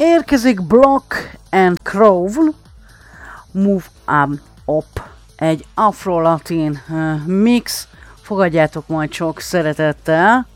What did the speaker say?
érkezik Block and Crowl, Move Up, egy afro-latin mix, fogadjátok majd sok szeretettel.